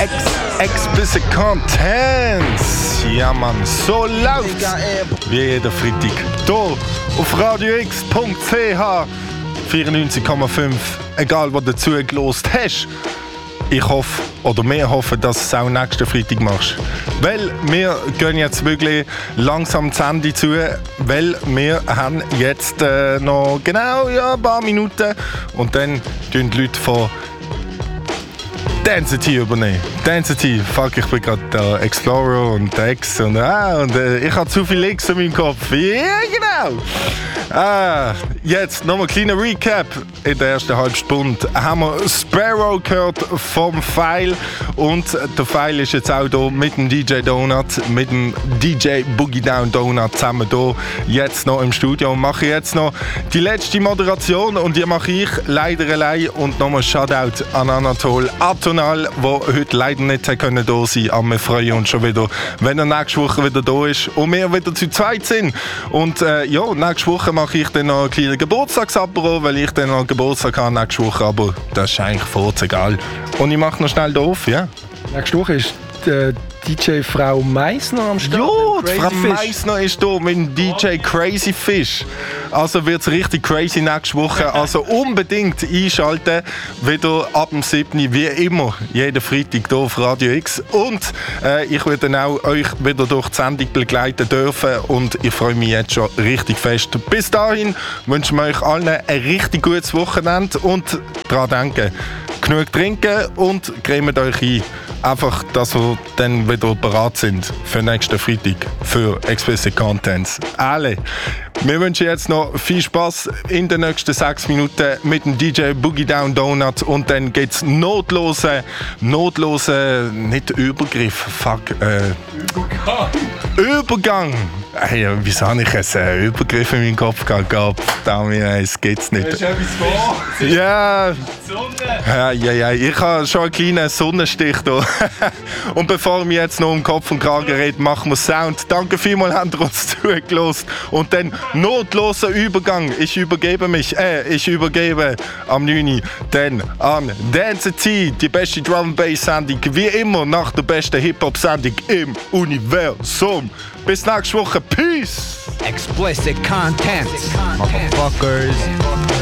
Explicit Content. Ja, Mann, so laut wie jeder Freitag. Hier auf radiox.ch 94,5. Egal, was du dazu hast. Ich hoffe, oder wir hoffen, dass du es auch nächsten Freitag machst. Weil wir gehen jetzt wirklich langsam das Ende zu, weil wir haben jetzt noch genau ein paar Minuten und dann tun die Leute von Density übernehmen. Density, fuck, ich bin gerade der Explorer und der X und ich habe zu viel X in meinem Kopf. Ja, genau. Jetzt nochmal ein kleiner Recap. In der ersten halben Stunde haben wir Sparrow gehört vom File und der File ist jetzt auch hier mit dem DJ Donut, mit dem DJ Boogie Down Donut zusammen hier jetzt noch im Studio und mache jetzt noch die letzte Moderation und die mache ich leider allein und nochmal Shoutout an Anatol Atonal, der heute leider nicht da sein konnte. Aber wir freuen uns schon wieder, wenn er nächste Woche wieder da ist und wir wieder zu zweit sind. Und nächste Woche mache ich dann noch einen kleinen Geburtstagsapero, weil ich dann noch Geburtstag habe nächste Woche, aber das ist eigentlich egal. Und ich mache noch schnell da auf, ja. Nächste Woche ist DJ Frau Meissner am Start. Ja, Frau Meissner ist hier mit dem DJ Crazy Fish. Also wird es richtig crazy nächste Woche. Also unbedingt einschalten. Wieder ab dem 7. wie immer. Jeden Freitag hier auf Radio X. Und ich werde dann auch euch wieder durch die Sendung begleiten dürfen. Und ich freue mich jetzt schon richtig fest. Bis dahin wünschen wir euch allen ein richtig gutes Wochenende. Und daran denken, genug trinken und cremet euch ein. Einfach, dass wir dann wieder bereit sind für nächsten Freitag für Explicit Contents. Alle. Wir wünschen jetzt noch viel Spaß in den nächsten 6 Minuten mit dem DJ Boogie Down Donut und dann geht's notlose, nicht Übergriff, Übergang. Hey, wieso habe ich jetzt einen Übergriff in meinen Kopf gehabt? Es geht's nicht. Hast du etwas vor? Ja. Sonne. Ja. Ich habe schon einen kleinen Sonnenstich hier. Und bevor wir jetzt noch um Kopf und Kragen reden, machen wir Sound. Danke vielmals, habt ihr uns zugelassen. Und dann notloser Übergang. Ich übergebe am 9. dann an Density, die beste Drum-Bass-Sendung, wie immer nach der besten Hip-Hop-Sendung im Universum. Bis nächste Woche. Peace! Explicit content, motherfuckers.